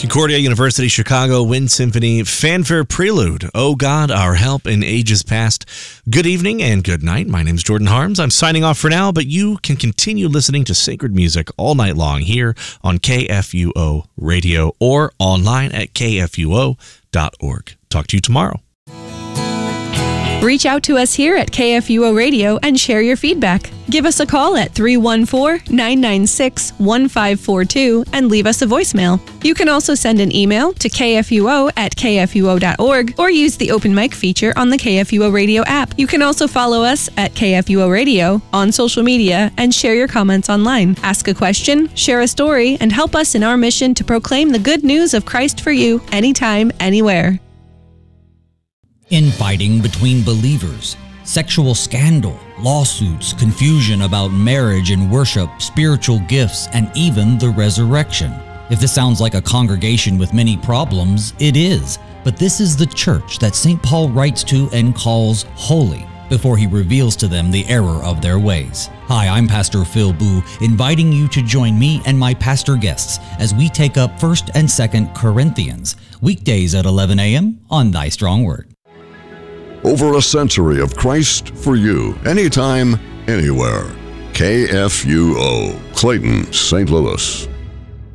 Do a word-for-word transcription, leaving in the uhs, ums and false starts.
Concordia University Chicago Wind Symphony Fanfare Prelude, Oh God, Our Help in Ages Past. Good evening and good night. My name's Jordan Harms. I'm signing off for now, but you can continue listening to sacred music all night long here on K F U O Radio or online at K F U O dot org. Talk to you tomorrow. Reach out to us here at K F U O Radio and share your feedback. Give us a call at three one four, nine nine six, one five four two and leave us a voicemail. You can also send an email to K F U O at K F U O dot org or use the open mic feature on the K F U O Radio app. You can also follow us at K F U O Radio on social media and share your comments online. Ask a question, share a story, and help us in our mission to proclaim the good news of Christ for you anytime, anywhere. Infighting between believers, sexual scandal, lawsuits, confusion about marriage and worship, spiritual gifts, and even the resurrection. If this sounds like a congregation with many problems, it is. But this is the church that Saint Paul writes to and calls holy before he reveals to them the error of their ways. Hi, I'm Pastor Phil Boo, inviting you to join me and my pastor guests as we take up First and Second Corinthians, weekdays at eleven a.m. on Thy Strong Word. Over a century of Christ for you, anytime, anywhere. K F U O, Clayton, Saint Louis.